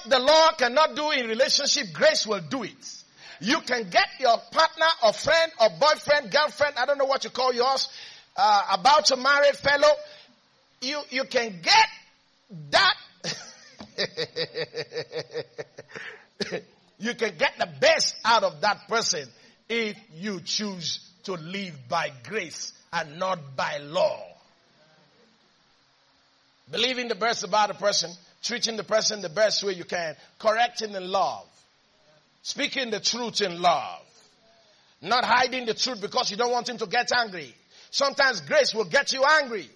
the law cannot do in relationship, grace will do it. You can get your partner or friend or boyfriend, girlfriend, I don't know what you call yours, about to marry fellow. You can get that. You can get the best out of that person if you choose to live by grace and not by law. Believing the best about a person, treating the person the best way you can, correcting in love, speaking the truth in love, not hiding the truth because you don't want him to get angry. Sometimes grace will get you angry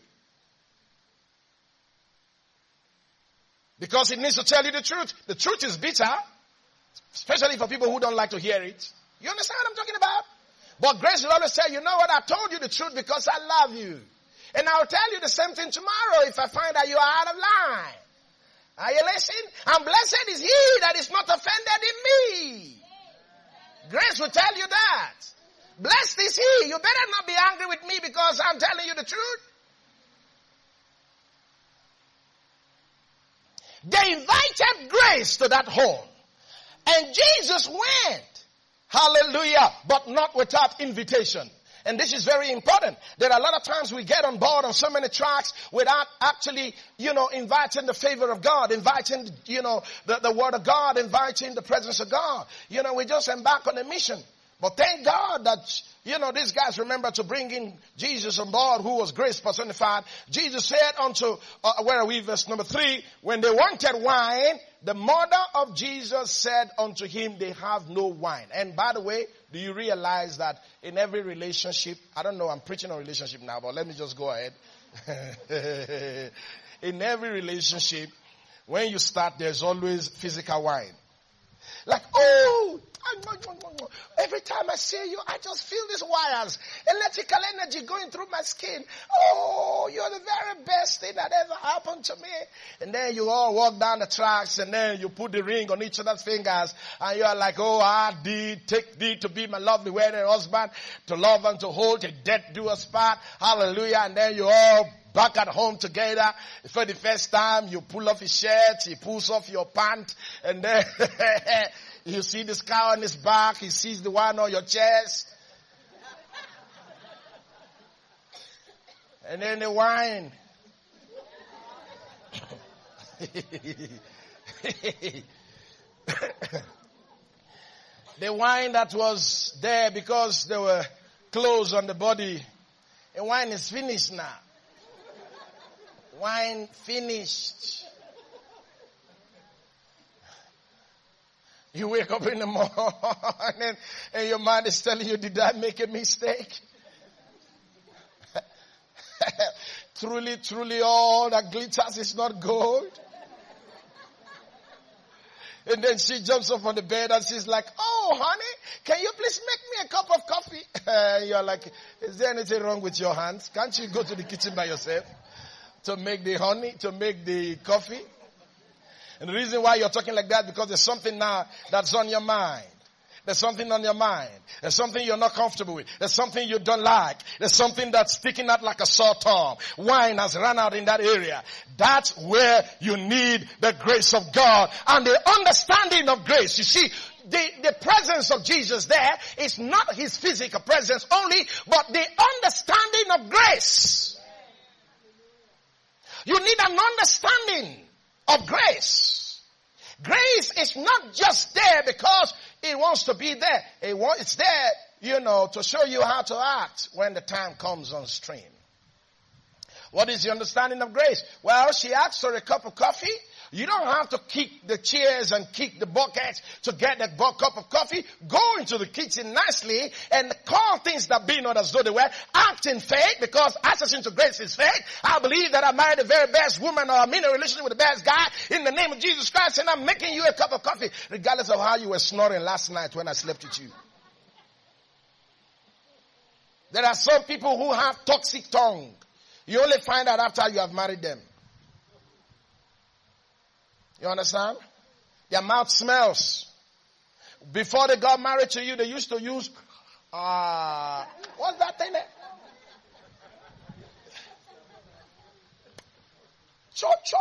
because it needs to tell you the truth. The truth is bitter, especially for people who don't like to hear it. You understand what I'm talking about? But grace will always say, you know what, I told you the truth because I love you. And I'll tell you the same thing tomorrow if I find that you are out of line. Are you listening? And blessed is he that is not offended in me. Grace will tell you that. Blessed is he. You better not be angry with me because I'm telling you the truth. They invited grace to that home. And Jesus went. Hallelujah. But not without invitation. And this is very important. There are a lot of times we get on board on so many tracks without actually, inviting the favor of God, inviting, the word of God, inviting the presence of God. We just embark on a mission. But thank God that, these guys remember to bring in Jesus on board, who was grace personified. Jesus said unto, where are we, verse number 3, when they wanted wine, the mother of Jesus said unto him, they have no wine. And by the way, do you realize that in every relationship, I don't know, I'm preaching on relationship now, but let me just go ahead. In every relationship, when you start, there's always physical wine. Like, every time I see you, I just feel these wires, electrical energy going through my skin. Oh, you're the very best thing that ever happened to me. And then you all walk down the tracks and then you put the ring on each other's fingers and you are like, oh, I did take thee to be my lovely wedded husband, to love and to hold, till death do us part. Hallelujah. And then you all back at home together. For the first time, you pull off his shirt, he pulls off your pant, and then you see the scar on his back, he sees the one on your chest. And then the wine. The wine that was there because there were clothes on the body. The wine is finished now. Wine finished. You wake up in the morning and your mind is telling you, did I make a mistake? Truly, truly all that glitters is not gold. And then she jumps up on the bed and she's like, oh, honey, can you please make me a cup of coffee? You're like, is there anything wrong with your hands? Can't you go to the kitchen by yourself to make the honey, to make the coffee? And the reason why you're talking like that, because there's something now that's on your mind. There's something on your mind. There's something you're not comfortable with. There's something you don't like. There's something that's sticking out like a sore thumb. Wine has run out in that area. That's where you need the grace of God and the understanding of grace. You see, the presence of Jesus there is not his physical presence only, but the understanding of grace. You need an understanding of grace. Grace is not just there because it wants to be there. It's there, to show you how to act when the time comes on stream. What is the understanding of grace? Well, she asked for a cup of coffee. You don't have to kick the chairs and kick the buckets to get that cup of coffee. Go into the kitchen nicely and call things that be not as though they were. Act in faith, because access into grace is faith. I believe that I married the very best woman, or I'm in a relationship with the best guy in the name of Jesus Christ, and I'm making you a cup of coffee regardless of how you were snoring last night when I slept with you. There are some people who have toxic tongue. You only find out after you have married them. You understand? Their mouth smells. Before they got married to you, they used to use, what's that thing there? Cho-cho.